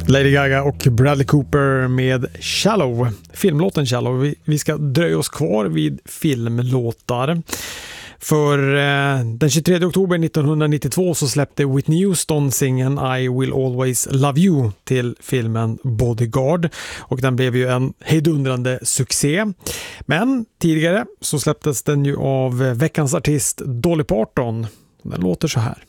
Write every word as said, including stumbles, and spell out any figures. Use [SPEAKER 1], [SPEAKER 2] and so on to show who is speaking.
[SPEAKER 1] Lady Gaga och Bradley Cooper med Shallow, filmlåten Shallow. Vi, vi ska dröja oss kvar vid filmlåtar. För eh, den tjugotredje oktober nittonhundranittiotvå så släppte Whitney Houston singeln I Will Always Love You till filmen Bodyguard, och den blev ju en hejdundrande succé. Men tidigare så släpptes den ju av veckans artist Dolly Parton. Den låter så här.